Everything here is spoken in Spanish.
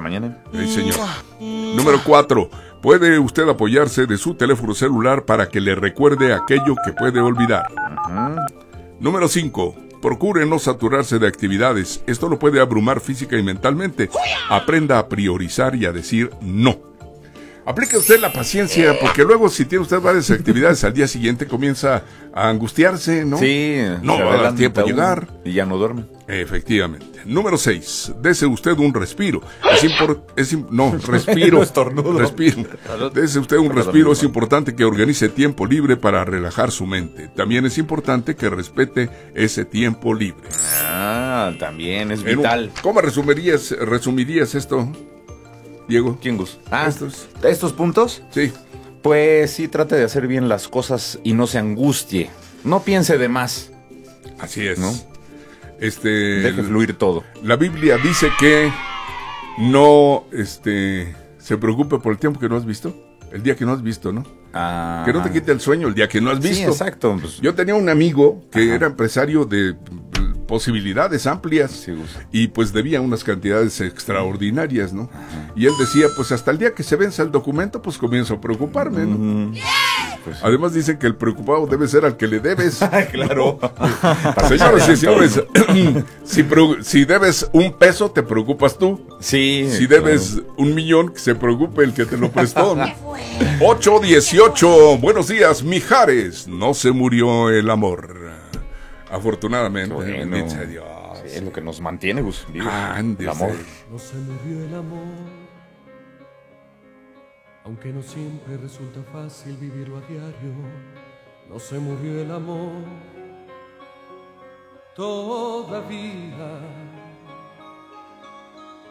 mañana. Sí, señor. Número 4. Puede usted apoyarse de su teléfono celular para que le recuerde aquello que puede olvidar. Número 5. Procure no saturarse de actividades. Esto lo puede abrumar física y mentalmente. Aprenda a priorizar y a decir no. Aplique usted la paciencia, porque luego si tiene usted varias actividades al día siguiente comienza a angustiarse, ¿no? Sí. No va a dar tiempo a llegar. Y ya no duerme. Efectivamente. Número 6. Dese usted un respiro. Respiro. No estornudo. Respiro. Dese usted un respiro. Es importante que organice tiempo libre para relajar su mente. También es importante que respete ese tiempo libre. También es vital. ¿Cómo resumirías esto, Diego? ¿Quién Gus? ¿Estos puntos? Sí. Pues sí, trate de hacer bien las cosas y no se angustie. No piense de más. Así es. ¿No? Deje fluir todo. La Biblia dice que no se preocupe por el tiempo que no has visto. El día que no has visto, ¿no? Que no te quite el sueño el día que no has visto. Sí, exacto. Pues, yo tenía un amigo que era empresario de posibilidades amplias, sí, y pues debía unas cantidades extraordinarias, ¿no? Y él decía, pues hasta el día que se venza el documento, pues comienzo a preocuparme, ¿no? Pues, además dicen que el preocupado debe ser al que le debes. Claro. Señoras y señores, si debes un peso, te preocupas tú. Sí. Si debes un millón, que se preocupe el que te lo prestó, ¿no? 8:18. Buenos días, Mijares. No se murió el amor. Afortunadamente. Bueno, Dios. Sí, es lo que nos mantiene, Gus. El amor. No se murió el amor, aunque no siempre resulta fácil vivirlo a diario. No se murió el amor, todavía